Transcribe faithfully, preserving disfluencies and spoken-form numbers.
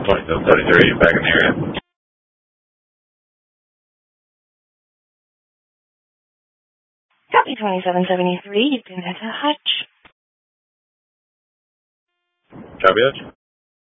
twenty-seven seventy-three, back in the area. Copy twenty-seven seventy-three, you've been at the Hutch. Copy, Hutch.